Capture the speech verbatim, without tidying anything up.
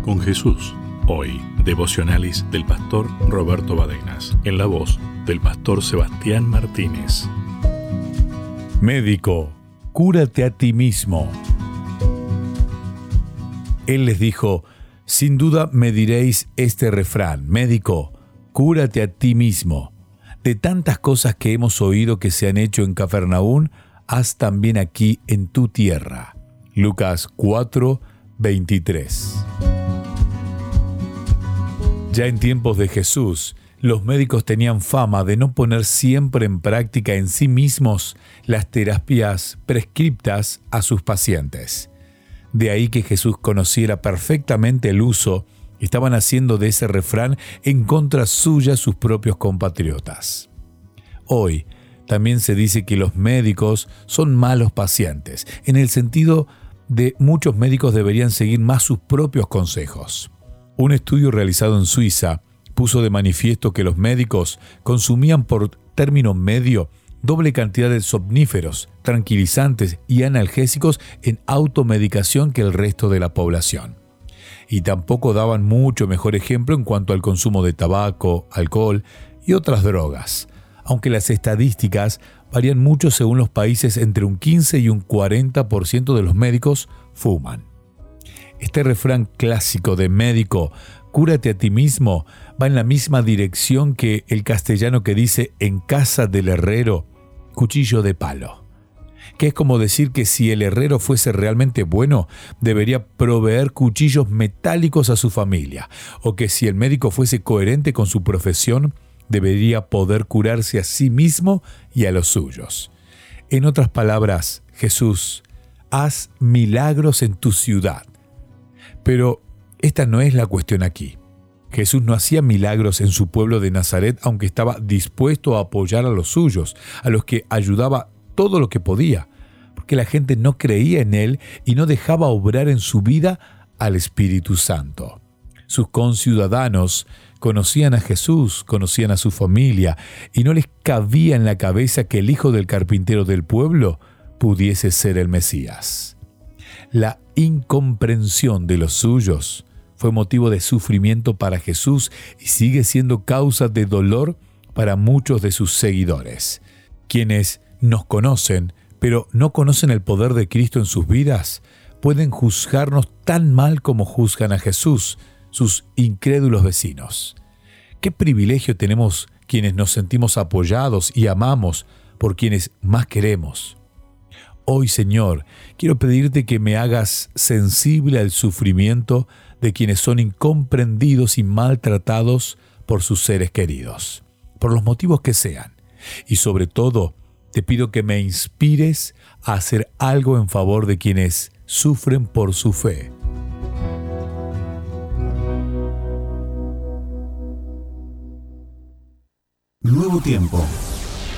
con Jesús. Hoy, devocionales del pastor Roberto Badenas, en la voz del pastor Sebastián Martínez. Médico, cúrate a ti mismo. Él les dijo: sin duda me diréis este refrán: médico, cúrate a ti mismo. De tantas cosas que hemos oído que se han hecho en Cafarnaún, haz también aquí en tu tierra. Lucas cuatro, veintitrés. Ya en tiempos de Jesús, los médicos tenían fama de no poner siempre en práctica en sí mismos las terapias prescriptas a sus pacientes. De ahí que Jesús conociera perfectamente el uso que estaban haciendo de ese refrán en contra suya sus propios compatriotas. Hoy también se dice que los médicos son malos pacientes, en el sentido de muchos médicos deberían seguir más sus propios consejos. Un estudio realizado en Suiza puso de manifiesto que los médicos consumían por término medio doble cantidad de somníferos, tranquilizantes y analgésicos en automedicación que el resto de la población. Y tampoco daban mucho mejor ejemplo en cuanto al consumo de tabaco, alcohol y otras drogas, aunque las estadísticas varían mucho según los países. Entre un quince y un cuarenta por ciento de los médicos fuman. Este refrán clásico de médico, cúrate a ti mismo, va en la misma dirección que el castellano que dice en casa del herrero, cuchillo de palo. Que es como decir que si el herrero fuese realmente bueno, debería proveer cuchillos metálicos a su familia, o que si el médico fuese coherente con su profesión, debería poder curarse a sí mismo y a los suyos. En otras palabras, Jesús, haz milagros en tu ciudad. Pero esta no es la cuestión aquí. Jesús no hacía milagros en su pueblo de Nazaret, aunque estaba dispuesto a apoyar a los suyos, a los que ayudaba todo lo que podía, porque la gente no creía en él y no dejaba obrar en su vida al Espíritu Santo. Sus conciudadanos conocían a Jesús, conocían a su familia, y no les cabía en la cabeza que el hijo del carpintero del pueblo pudiese ser el Mesías. La incomprensión de los suyos fue motivo de sufrimiento para Jesús y sigue siendo causa de dolor para muchos de sus seguidores. Quienes nos conocen, pero no conocen el poder de Cristo en sus vidas, pueden juzgarnos tan mal como juzgan a Jesús, sus incrédulos vecinos. ¿Qué privilegio tenemos quienes nos sentimos apoyados y amamos por quienes más queremos? Hoy, Señor, quiero pedirte que me hagas sensible al sufrimiento de quienes son incomprendidos y maltratados por sus seres queridos, por los motivos que sean. Y sobre todo, te pido que me inspires a hacer algo en favor de quienes sufren por su fe. Nuevo tiempo.